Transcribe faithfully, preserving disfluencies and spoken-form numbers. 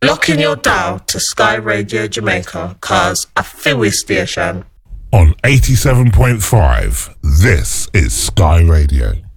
Locking your dial to Sky Radio Jamaica, cause I feel we station. On eighty-seven point five, this is Sky Radio.